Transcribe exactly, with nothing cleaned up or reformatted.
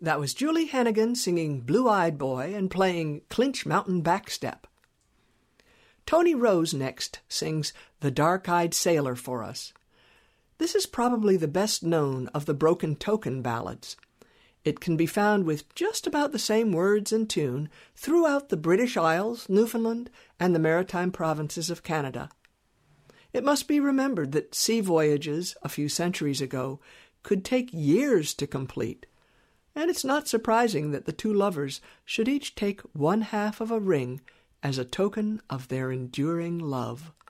That was Julie Hannigan singing Blue-Eyed Boy and playing Clinch Mountain Backstep. Tony Rose next sings The Dark-Eyed Sailor for us. This is probably the best known of the Broken Token ballads. It can be found with just about the same words and tune throughout the British Isles, Newfoundland, and the Maritime Provinces of Canada. It must be remembered that sea voyages a few centuries ago could take years to complete, and it's not surprising that the two lovers should each take one half of a ring as a token of their enduring love.